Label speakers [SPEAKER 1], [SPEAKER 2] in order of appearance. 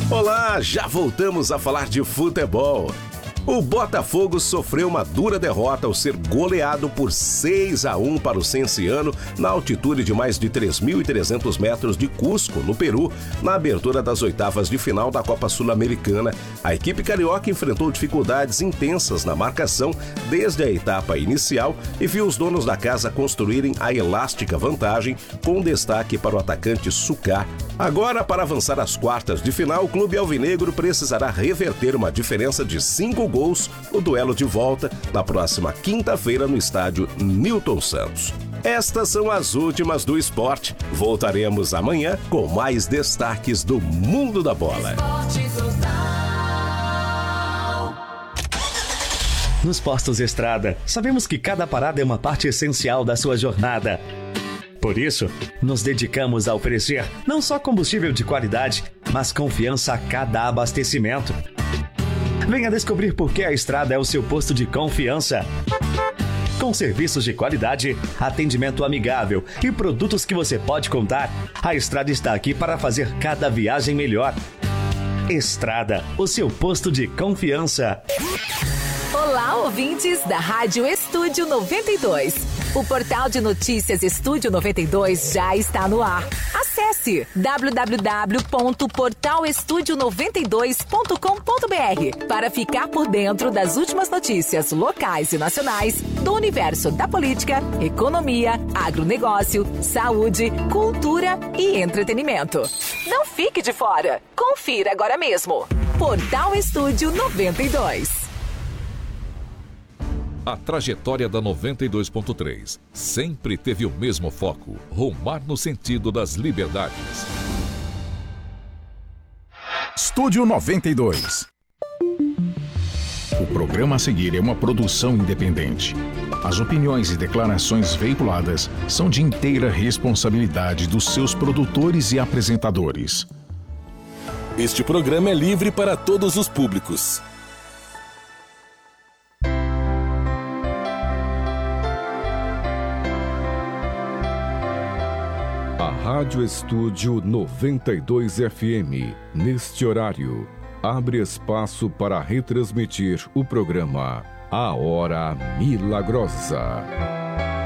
[SPEAKER 1] Olá, já voltamos a falar de futebol. O Botafogo sofreu uma dura derrota ao ser goleado por 6-1 para o Cienciano na altitude de mais de 3.300 metros de Cusco, no Peru, na abertura das oitavas de final da Copa Sul-Americana. A equipe carioca enfrentou dificuldades intensas na marcação desde a etapa inicial e viu os donos da casa construírem a elástica vantagem, com destaque para o atacante Sucá. Agora, para avançar às quartas de final, o clube alvinegro precisará reverter uma diferença de 5 gols no duelo de volta na próxima quinta-feira no estádio Newton Santos. Estas são as últimas do esporte. Voltaremos amanhã com mais destaques do mundo da bola.
[SPEAKER 2] Nos postos Estrada, sabemos que cada parada é uma parte essencial da sua jornada. Por isso, nos dedicamos a oferecer não só combustível de qualidade, mas confiança a cada abastecimento. Venha descobrir por que a Estrada é o seu posto de confiança. Com serviços de qualidade, atendimento amigável e produtos que você pode contar, a Estrada está aqui para fazer cada viagem melhor. Estrada, o seu posto de confiança.
[SPEAKER 3] Olá, ouvintes da Rádio Estúdio 92. O portal de notícias Estúdio 92 já está no ar. Acesse www.portalestudio92.com.br para ficar por dentro das últimas notícias locais e nacionais do universo da política, economia, agronegócio, saúde, cultura e entretenimento. Não fique de fora. Confira agora mesmo. Portal Estúdio 92.
[SPEAKER 4] A trajetória da 92.3 sempre teve o mesmo foco: rumar no sentido das liberdades.
[SPEAKER 5] Estúdio 92. O programa a seguir é uma produção independente. As opiniões e declarações veiculadas são de inteira responsabilidade dos seus produtores e apresentadores.
[SPEAKER 6] Este programa é livre para todos os públicos.
[SPEAKER 4] A Rádio Estúdio 92 FM, neste horário, abre espaço para retransmitir o programa A Hora Milagrosa.